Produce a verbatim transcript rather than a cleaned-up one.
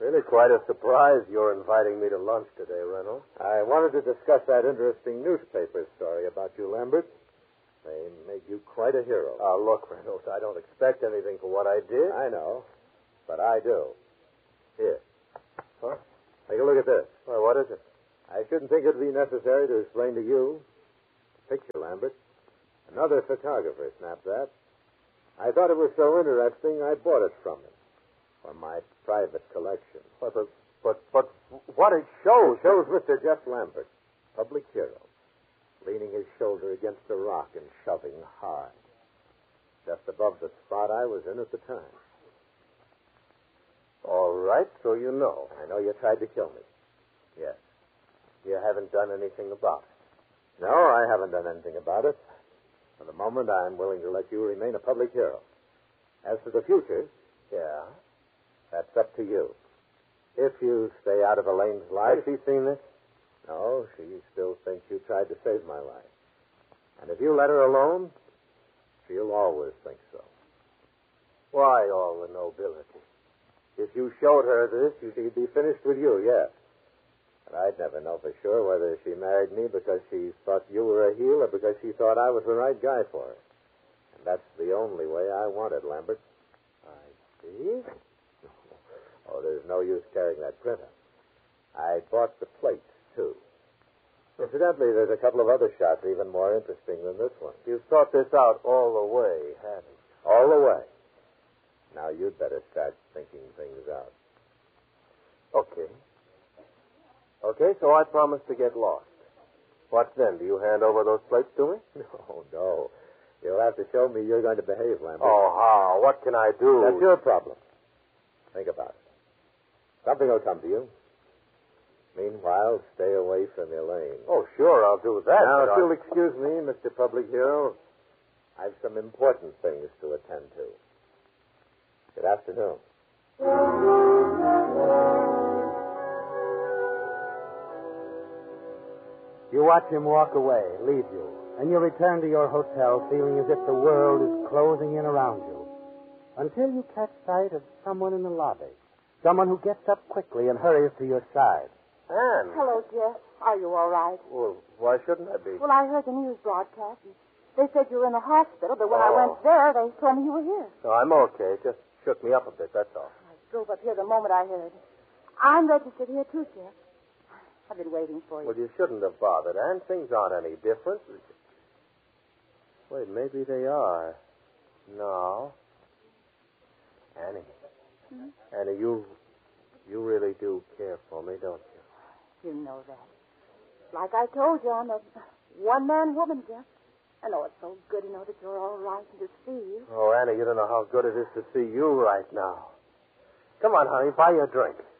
Really quite a surprise you're inviting me to lunch today, Reynolds. I wanted to discuss that interesting newspaper story about you, Lambert. They made you quite a hero. Oh, look, Reynolds, I don't expect anything for what I did. I know, but I do. Here. Huh? Take a look at this. Well, what is it? I shouldn't think it would be necessary to explain to you. Picture, Lambert. Another photographer snapped that. I thought it was so interesting, I bought it from him. For my private collection. But, but, but, but what it shows... It shows Mister Jeff Lambert, public hero, leaning his shoulder against a rock and shoving hard, just above the spot I was in at the time. All right, so you know. I know you tried to kill me. Yes. You haven't done anything about it. No, I haven't done anything about it. For the moment, I'm willing to let you remain a public hero. As for the future... Yeah? That's up to you. If you stay out of Elaine's life... Has she seen this? No, she still thinks you tried to save my life. And if you let her alone, she'll always think so. Why all the nobility? If you showed her this, she'd be finished with you, yes. But I'd never know for sure whether she married me because she thought you were a heel or because she thought I was the right guy for her. And that's the only way I want it, Lambert. I see. Oh, there's no use carrying that printer. I bought the plates, too. Incidentally, there's a couple of other shots even more interesting than this one. You've thought this out all the way, haven't you? All the way. Now, you'd better start thinking things out. Okay. Okay, so I promise to get lost. What then? Do you hand over those plates to me? No, no. You'll have to show me you're going to behave, Lambert. Oh, how? What can I do? That's your problem. Think about it. Something will come to you. Meanwhile, stay away from Elaine. Oh, sure, I'll do that. Now, if I... you'll excuse me, Mister Public Hero, I've some important things to attend to. Good afternoon. You watch him walk away, leave you, and you return to your hotel feeling as if the world is closing in around you. Until you catch sight of someone in the lobby. Someone who gets up quickly and hurries to your side. Anne. Hello, Jeff. Are you all right? Well, why shouldn't I be? Well, I heard the news broadcast. And they said you were in the hospital, but when I Oh. went there, they told me you were here. No, I'm okay. It just shook me up a bit, that's all. I drove up here the moment I heard. I'm registered here, too, Jeff. I've been waiting for you. Well, you shouldn't have bothered, Anne. Things aren't any different. Wait, maybe they are. No. Annie. Hmm? Annie, you you really do care for me, don't you? You know that. Like I told you, I'm a one-man woman, Jeff. I know it's so good to know that you're all right and to see you. Oh, Annie, you don't know how good it is to see you right now. Come on, honey, buy you a drink.